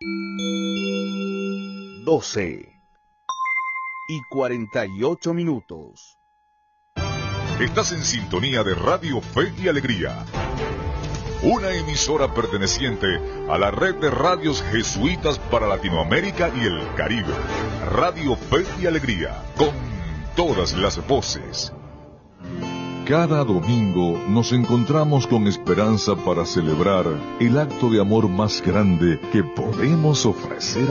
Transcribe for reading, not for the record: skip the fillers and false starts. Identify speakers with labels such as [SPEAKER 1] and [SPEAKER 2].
[SPEAKER 1] 12:48.
[SPEAKER 2] Estás en sintonía de Radio Fe y Alegría, una emisora perteneciente a la red de radios jesuitas para Latinoamérica y el Caribe. Radio Fe y Alegría, con todas las voces. Cada domingo nos encontramos con esperanza para celebrar el acto de amor más grande que podemos ofrecer